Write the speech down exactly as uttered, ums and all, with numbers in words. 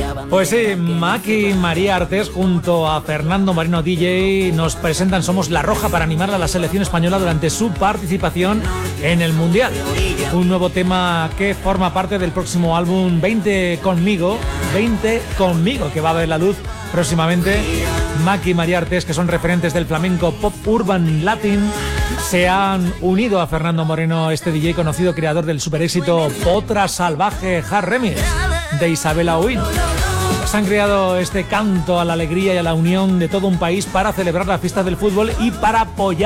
Pues sí, Maki y María Artés junto a Fernando Moreno D J nos presentan Somos la Roja para animar a la selección española durante su participación en el Mundial. Un nuevo tema que forma parte del próximo álbum veinte conmigo, veinte conmigo, que va a ver la luz próximamente. Maki y María Artés, que son referentes del flamenco pop urban latin, se han unido a Fernando Moreno, este D J conocido, creador del super éxito Potra Salvaje Hard Remix de Isabela Uin. Pues han creado este canto a la alegría y a la unión de todo un país para celebrar la fiesta del fútbol y para apoyar